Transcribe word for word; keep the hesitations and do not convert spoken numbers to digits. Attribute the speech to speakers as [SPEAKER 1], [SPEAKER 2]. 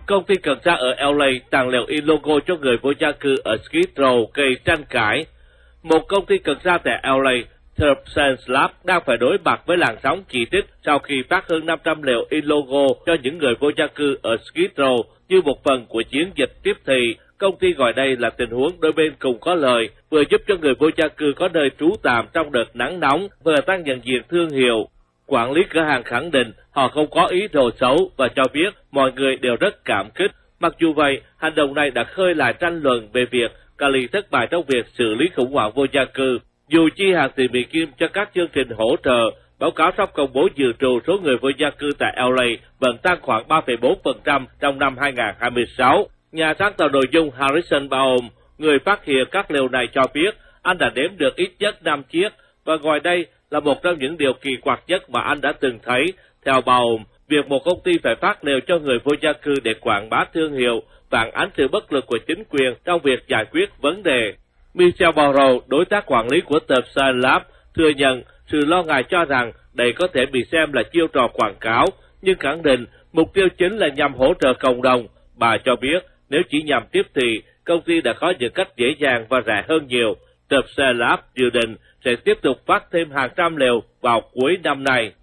[SPEAKER 1] Công ty cần sa ở L A tặng lều in logo cho người vô gia cư ở Skid Row gây tranh cãi. Một công ty cần sa tại L A, Turpsens Lab, đang phải đối mặt với làn sóng chỉ trích sau khi phát hơn năm trăm lều in logo cho những người vô gia cư ở Skid Row như một phần của chiến dịch tiếp thị. Công ty gọi đây là tình huống đôi bên cùng có lợi, vừa giúp cho người vô gia cư có nơi trú tạm trong đợt nắng nóng, vừa tăng nhận diện thương hiệu. Quản lý cửa hàng khẳng định họ không có ý đồ xấu và cho biết mọi người đều rất cảm kích. Mặc dù vậy, hành động này đã khơi lại tranh luận về việc Cali thất bại trong việc xử lý khủng hoảng vô gia cư. Dù chi hàng tỷ Mỹ Kim cho các chương trình hỗ trợ, báo cáo sắp công bố dự trù số người vô gia cư tại L A vẫn tăng khoảng ba phẩy bốn phần trăm trong năm hai không hai sáu. Nhà sáng tạo nội dung Harrison Baum, người phát hiện các lều này, cho biết anh đã đếm được ít nhất năm chiếc và gọi đây là một trong những điều kỳ quặc nhất mà anh đã từng thấy. Theo Baum, việc một công ty phải phát lều cho người vô gia cư để quảng bá thương hiệu phản ánh sự bất lực của chính quyền trong việc giải quyết vấn đề. Michelle Barrow, đối tác quản lý của Turpsens Lab, thừa nhận sự lo ngại cho rằng đây có thể bị xem là chiêu trò quảng cáo, nhưng khẳng định mục tiêu chính là nhằm hỗ trợ cộng đồng. Bà cho biết nếu chỉ nhằm tiếp thị, công ty đã có những cách dễ dàng và rẻ hơn nhiều. Turpsens Lab dự định sẽ tiếp tục phát thêm hàng trăm lều vào cuối năm nay.